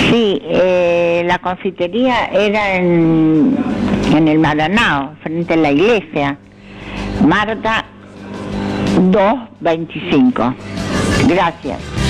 Sí, la confitería era en el Maranao, frente a la iglesia. Marta 225. Gracias.